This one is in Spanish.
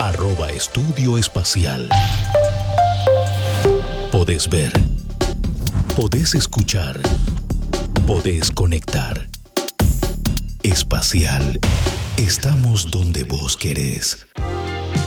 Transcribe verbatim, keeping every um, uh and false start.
arroba Estudio Espacial. Podés ver, podés escuchar, podés conectar. Espacial. Estamos donde vos querés.